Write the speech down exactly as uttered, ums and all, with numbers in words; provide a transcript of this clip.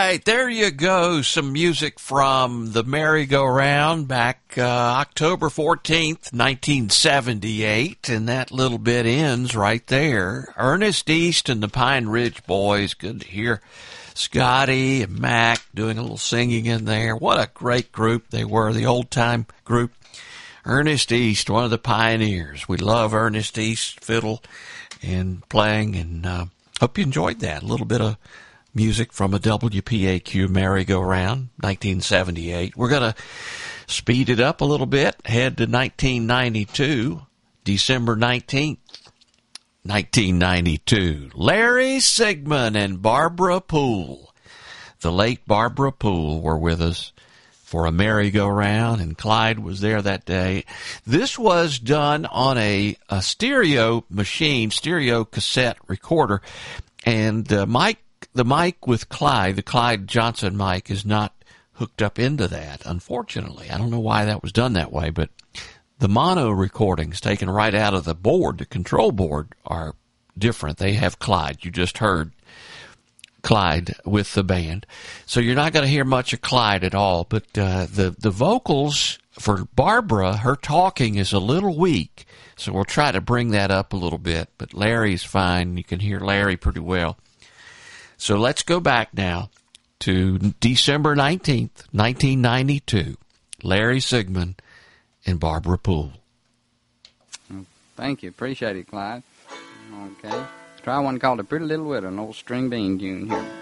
right, there you go. Some music from the Merry-Go-Round back uh, October fourteenth, nineteen seventy-eight, and that little bit ends right there. Ernest East and the Pine Ridge Boys. Good to hear Scotty and Mac doing a little singing in there. What a great group they were, the old-time group. Ernest East, one of the pioneers. We love Ernest East fiddle and playing, and uh, hope you enjoyed that. A little bit of music from a W P A Q Merry-Go-Round, nineteen seventy-eight. We're going to speed it up a little bit, head to nineteen ninety-two, December nineteenth, nineteen ninety-two. Larry Sigmund and Barbara Poole, the late Barbara Poole, were with us for a Merry-Go-Round, and Clyde was there that day. This was done on a, a stereo machine, stereo cassette recorder, and uh, Mike The mic with Clyde, the Clyde Johnson mic, is not hooked up into that, unfortunately. I don't know why that was done that way, but the mono recordings taken right out of the board, the control board, are different. They have Clyde. You just heard Clyde with the band. So you're not going to hear much of Clyde at all, but uh, the, the vocals for Barbara, her talking is a little weak, so we'll try to bring that up a little bit, but Larry's fine. You can hear Larry pretty well. So let's go back now to December nineteenth, nineteen ninety-two. Larry Sigmund and Barbara Poole. Thank you. Appreciate it, Clyde. Okay. Let's try one called A Pretty Little Widow, an old string bean tune here.